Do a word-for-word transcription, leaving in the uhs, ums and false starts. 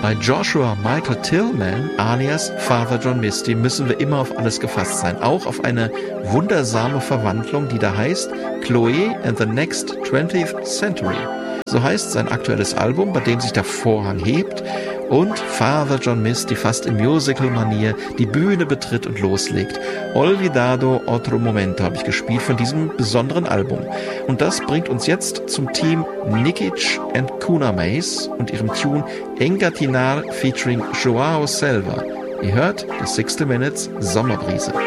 Bei Joshua Michael Tillman alias Father John Misty müssen wir immer auf alles gefasst sein, auch auf eine wundersame Verwandlung, die da heißt Chloe and the Next twentieth Century. So heißt sein aktuelles Album, bei dem sich der Vorhang hebt und Father John Misty fast in Musical-Manier die Bühne betritt und loslegt. Olvidado Otro Momento habe ich gespielt von diesem besonderen Album. Und das bringt uns jetzt zum Team Nikic and Kuna Mace und ihrem Tune Engatinal featuring Joao Selva. Ihr hört die sixty Minutes Sommerbrise.